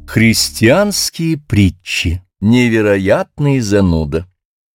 Христианские притчи. Невероятный зануда.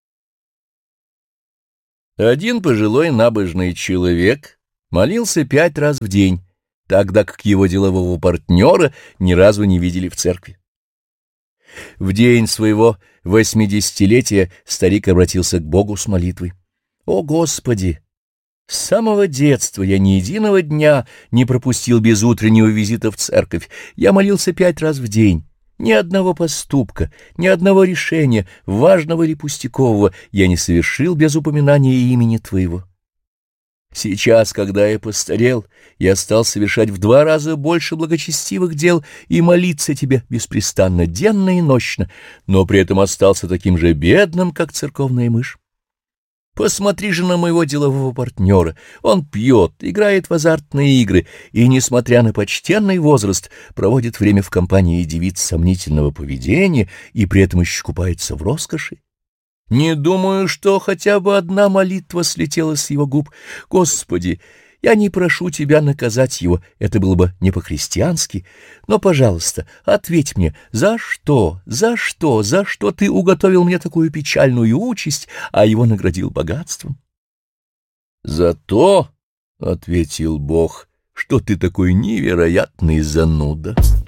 Один пожилой набожный человек молился 5 раз в день, тогда как его делового партнера ни разу не видели в церкви. В день своего 80-летия старик обратился к Богу с молитвой: «О Господи! С самого детства я ни единого дня не пропустил без утреннего визита в церковь. Я молился 5 раз в день. Ни одного поступка, ни одного решения, важного или пустякового, я не совершил без упоминания имени Твоего. Сейчас, когда я постарел, я стал совершать в 2 раза больше благочестивых дел и молиться Тебе беспрестанно, денно и нощно, но при этом остался таким же бедным, как церковная мышь. Посмотри же на моего делового партнера. Он пьет, играет в азартные игры и, несмотря на почтенный возраст, проводит время в компании девиц сомнительного поведения и при этом еще купается в роскоши. Не думаю, что хотя бы одна молитва слетела с его губ. Господи, я не прошу Тебя наказать его, это было бы не по-христиански, но, пожалуйста, ответь мне, за что Ты уготовил мне такую печальную участь, а его наградил богатством? За то, — ответил Бог, — что ты такой невероятный зануда.